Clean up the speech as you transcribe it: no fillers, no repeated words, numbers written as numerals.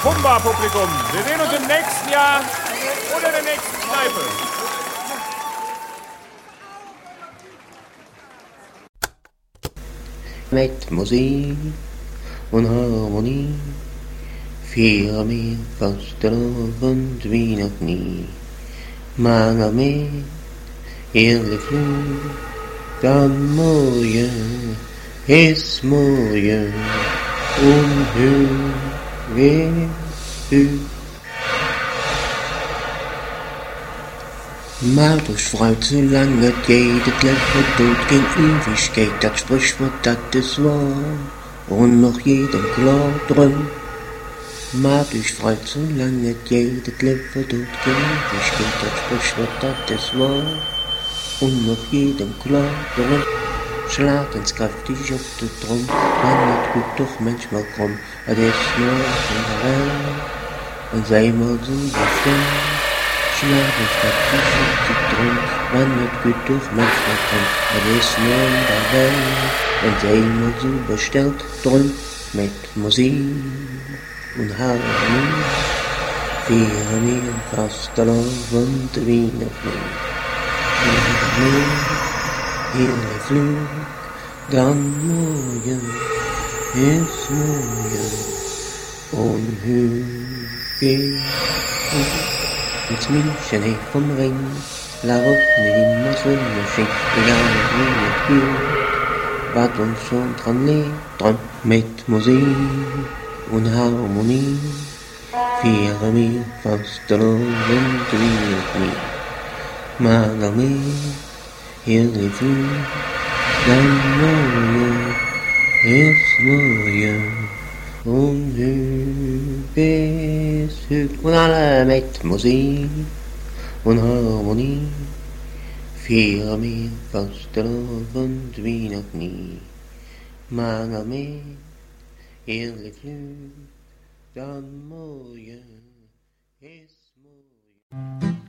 Humba-Publikum, wir sehen uns im nächsten Jahr oder der nächsten Kneipe. Mit Musik und Harmonie feiern wir Fastelavond wie noch nie. Maar met eerlijk vloed, dan morgen is morgen onheugelijk. Maar dus fruit zolang het geht, het leven dood geen Ewigkeit, dat Sprichwort dat is wahr, und noch jedem klar drum. Maar dus fruit zolang het geht, het leven dood geen Ewigkeit, dat Sprichwort dat is wahr, und noch jedem klar drum. Slaat eens krachtig op de trom, maar het goed toch manchmal krom, het is nooit een verhaal, en zij maar zo bestemd. Slaat eens krachtig op de trom, maar het goed toch manchmal krom, het is nooit een verhaal, en zij maar zo besteld drum, met muziek en harmonie, vieren wir Fastelavond wie noch nie. Hele vlug, dan morgen is morgen onheugelijk. Het München heeft vom Ring, waarop nu immer Sonnenschein, egal wie het geht, wat ons schon dran lebt, dran mit Musik und Harmonie, vieren wir Fastelavond wie noch nie. Maar daarmee heel vlug, dan morgen is morgen onheugelijk. En alle met muziek en harmonie, vieren wir Fastelavond wie nog nie. Maar daarmee heel vlug, dan morgen is morgen.